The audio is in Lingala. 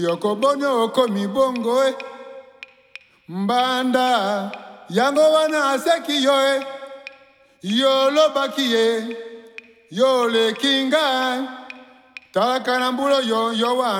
Yokobonyo komi bongo mbanda yango wana aseki yo yo lobaki yo le kinga talaka na mbulo yo wana